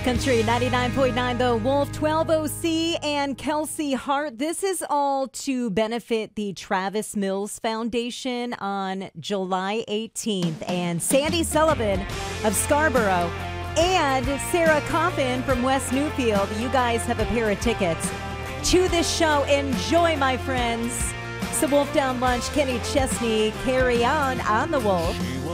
Country 99.9 The Wolf, 12OC and Kelsey Hart. This is all to benefit the Travis Mills Foundation on July 18th. And Sandy Sullivan of Scarborough and Sarah Coffin from West Newfield, you guys have a pair of tickets to this show. Enjoy, my friends. So Wolf Down Lunch, Kenny Chesney, carry on The Wolf.